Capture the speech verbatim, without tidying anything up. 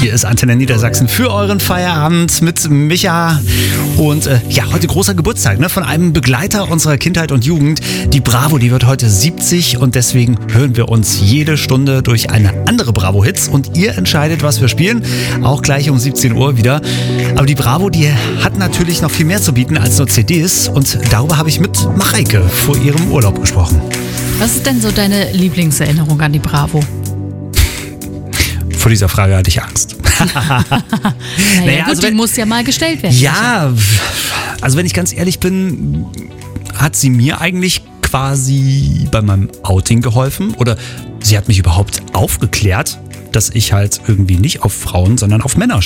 Hier ist Antenne Niedersachsen für euren Feierabend mit Micha. Und äh, ja, heute großer Geburtstag, ne, von einem Begleiter unserer Kindheit und Jugend. Die Bravo, die wird heute siebzig und deswegen hören wir uns jede Stunde durch eine andere Bravo-Hits. Und ihr entscheidet, was wir spielen. Auch gleich um siebzehn Uhr wieder. Aber die Bravo, die hat natürlich noch viel mehr zu bieten als nur C Ds. Und darüber habe ich mit Mareike vor ihrem Urlaub gesprochen. Was ist denn so deine Lieblingserinnerung an die Bravo? Vor dieser Frage hatte ich Angst. naja, naja, gut, also wenn, die muss ja mal gestellt werden. Ja, also wenn ich ganz ehrlich bin, hat sie mir eigentlich quasi bei meinem Outing geholfen. Oder sie hat mich überhaupt aufgeklärt, dass ich halt irgendwie nicht auf Frauen, sondern auf Männer